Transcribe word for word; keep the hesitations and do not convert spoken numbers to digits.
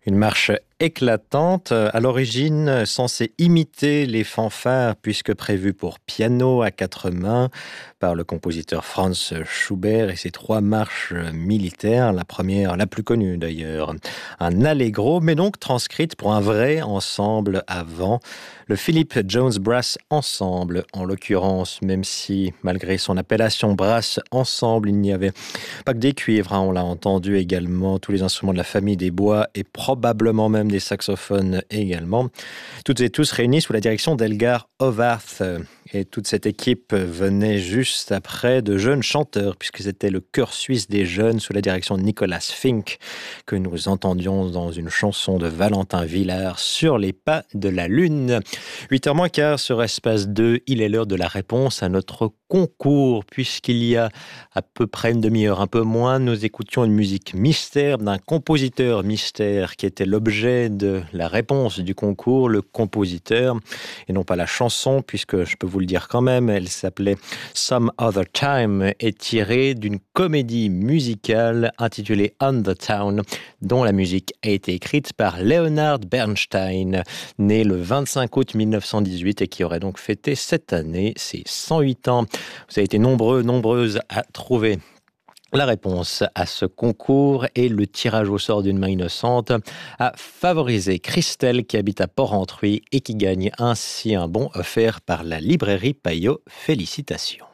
Une marche éclatante, à l'origine censée imiter les fanfares puisque prévue pour piano à quatre mains par le compositeur Franz Schubert et ses trois marches militaires, la première, la plus connue d'ailleurs, un allegro, mais donc transcrite pour un vrai ensemble avant, le Philip Jones Brass Ensemble en l'occurrence, même si malgré son appellation Brass Ensemble, il n'y avait pas que des cuivres, hein, on l'a entendu également, tous les instruments de la famille des bois et probablement même des saxophones également. Toutes et tous réunis sous la direction d'Elgar Howarth. Et toute cette équipe venait juste après de jeunes chanteurs, puisque c'était le chœur suisse des jeunes sous la direction de Nicolas Fink, que nous entendions dans une chanson de Valentin Villard, Sur les pas de la lune. huit heures moins quart sur Espace deux, il est l'heure de la réponse à notre concours, puisqu'il y a à peu près une demi-heure, un peu moins, nous écoutions une musique mystère d'un compositeur mystère qui était l'objet de la réponse du concours, le compositeur, et non pas la chanson, puisque je peux vous le dire quand même, elle s'appelait Some Other Time, est tirée d'une comédie musicale intitulée On the Town, dont la musique a été écrite par Leonard Bernstein, né le vingt-cinq août mille neuf cent dix-huit et qui aurait donc fêté cette année ses cent huit ans. Vous avez été nombreux, nombreuses à trouver la réponse à ce concours et le tirage au sort d'une main innocente a favorisé Christelle qui habite à Port-Entruy et qui gagne ainsi un bon offert par la librairie Payot. Félicitations.